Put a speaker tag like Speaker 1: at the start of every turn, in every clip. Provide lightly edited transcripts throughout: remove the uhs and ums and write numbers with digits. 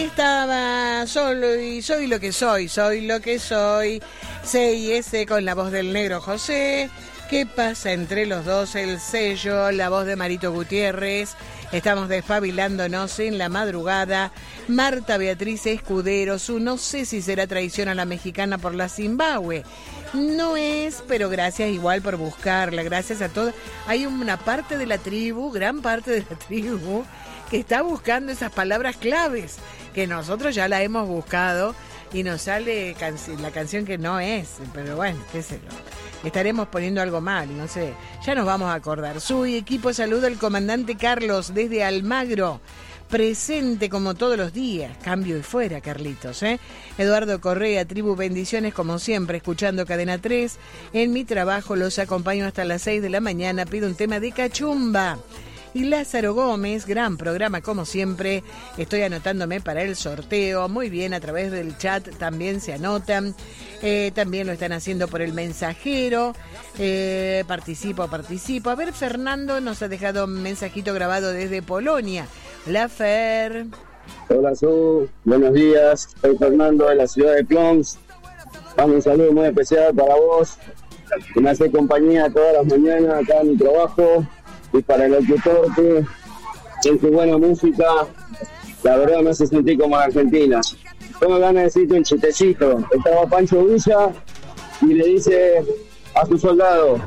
Speaker 1: estaba solo y soy lo que soy lo que soy. C&S con la voz del negro José. ¿Qué pasa entre los dos? El sello, la voz de Marito Gutiérrez. Estamos despabilándonos en la madrugada. Marta Beatriz Escudero, su no sé si será traición a la mexicana por la Zimbabue. No es, pero gracias igual por buscarla. Gracias a todos. Hay una parte de la tribu, gran parte de la tribu, que está buscando esas palabras claves, que nosotros ya la hemos buscado y nos sale la canción que no es. Pero bueno, qué sé yo. Estaremos poniendo algo mal, no sé. Ya nos vamos a acordar. Su equipo saluda al comandante Carlos desde Almagro. Presente como todos los días. Cambio y fuera, Carlitos, ¿eh? Eduardo Correa, tribu, bendiciones como siempre, escuchando Cadena 3. En mi trabajo los acompaño hasta las 6 de la mañana. Pido un tema de Cachumba. Y Lázaro Gómez, gran programa como siempre. Estoy anotándome para el sorteo. Muy bien, a través del chat también se anotan. También lo están haciendo por el mensajero. Participo. A ver, Fernando nos ha dejado un mensajito grabado desde Polonia. Hola, Fer.
Speaker 2: Hola, Su. Buenos días. Soy Fernando de la ciudad de Plons. Un saludo muy especial para vos, que me hace compañía todas las mañanas acá en mi trabajo. Y para el locutor que en su buena música, la verdad me hace sentir como en Argentina. Tengo ganas de decirte un chistecito. Estaba Pancho Villa y le dice a su soldado: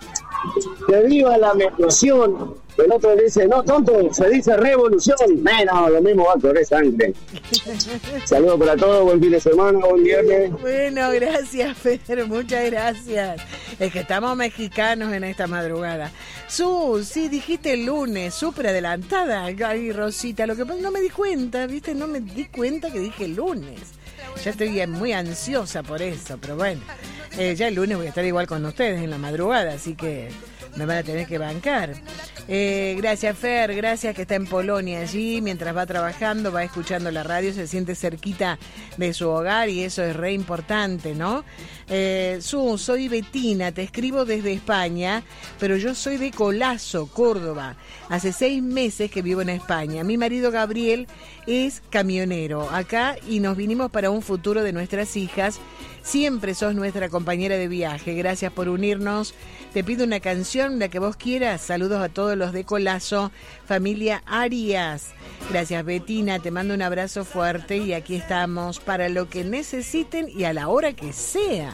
Speaker 2: ¡que viva la explosión! El otro le dice: no, tonto, se dice revolución. No, lo mismo va a correr sangre. Saludos para todos, buen fin de semana, buen viernes.
Speaker 1: Bueno, gracias, Fer, muchas gracias. Es que estamos mexicanos en esta madrugada. Sí, dijiste el lunes, súper adelantada. Ay, Rosita, lo que pasa, no me di cuenta, ¿viste? No me di cuenta que dije el lunes. Ya estoy muy ansiosa por eso, pero bueno, ya el lunes voy a estar igual con ustedes en la madrugada, así que me van a tener que bancar. Gracias, Fer, gracias, que está en Polonia allí, mientras va trabajando, va escuchando la radio, se siente cerquita de su hogar y eso es re importante, ¿no? Soy Betina, te escribo desde España, pero yo soy de Colazo, Córdoba. Hace 6 meses que vivo en España. Mi marido Gabriel es camionero acá y nos vinimos para un futuro de nuestras hijas. Siempre sos nuestra compañera de viaje. Gracias por unirnos. Te pido una canción, la que vos quieras. Saludos a todos los de Colazo, familia Arias. Gracias, Betina. Te mando un abrazo fuerte y aquí estamos para lo que necesiten y a la hora que sea.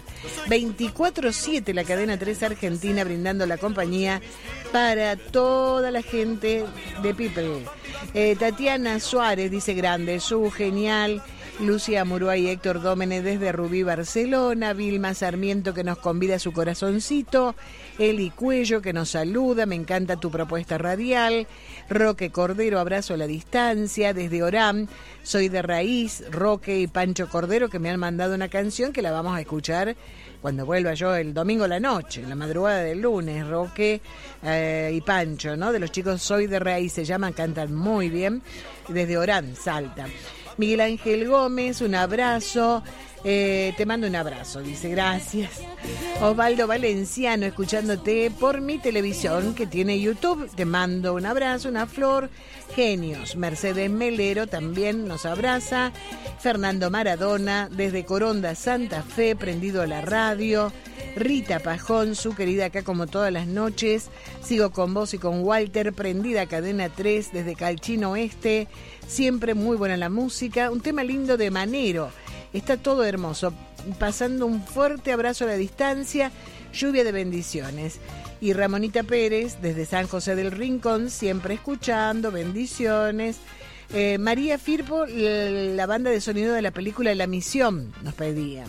Speaker 1: 24/7, la cadena 3 Argentina, brindando la compañía para toda la gente de People. Tatiana Suárez dice: grande, genial. Lucia Muruay y Héctor Dómenes desde Rubí, Barcelona. Vilma Sarmiento, que nos convida a su corazoncito. Eli Cuello, que nos saluda, me encanta tu propuesta radial. Roque Cordero, abrazo a la distancia. Desde Orán, soy de Raíz. Roque y Pancho Cordero, que me han mandado una canción que la vamos a escuchar cuando vuelva yo el domingo a la noche, en la madrugada del lunes. Roque y Pancho, ¿no? De los chicos Soy de Raíz, se llaman, cantan muy bien. Desde Orán, Salta. Miguel Ángel Gómez, un abrazo. Te mando un abrazo, dice, gracias. Osvaldo Valenciano, escuchándote por mi televisión que tiene YouTube. Te mando un abrazo, una flor. Genios. Mercedes Melero también nos abraza. Fernando Maradona, desde Coronda, Santa Fe, prendido a la radio. Rita Pajón, su querida, acá como todas las noches. Sigo con vos y con Walter, prendida a Cadena 3 desde Calchín Oeste. Siempre muy buena la música. Un tema lindo de Manero. Está todo hermoso. Pasando un fuerte abrazo a la distancia. Lluvia de bendiciones. Y Ramonita Pérez, desde San José del Rincón, siempre escuchando. Bendiciones. María Firpo, la banda de sonido de la película La Misión, nos pedía.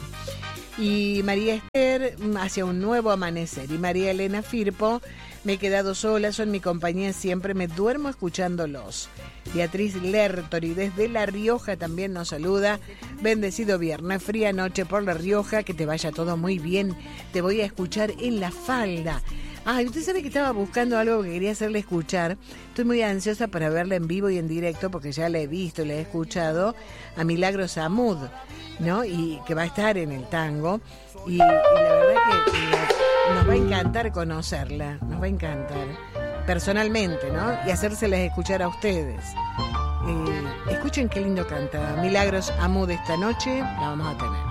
Speaker 1: Y María Esther, hacia un nuevo amanecer. Y María Elena Firpo, me he quedado sola, son mi compañía siempre, me duermo escuchándolos. Beatriz Lertori, desde La Rioja, también nos saluda. Bendecido viernes, fría noche por La Rioja, que te vaya todo muy bien. Te voy a escuchar en la falda. Ay, usted sabe que estaba buscando algo que quería hacerle escuchar. Estoy muy ansiosa para verla en vivo y en directo, porque ya la he visto, la he escuchado, a Milagros Amud, ¿no? Y que va a estar en el tango. Y la verdad que nos va a encantar conocerla, nos va a encantar personalmente, ¿no? Y hacérselas escuchar a ustedes. Escuchen qué lindo canta Milagros Amud esta noche, la vamos a tener.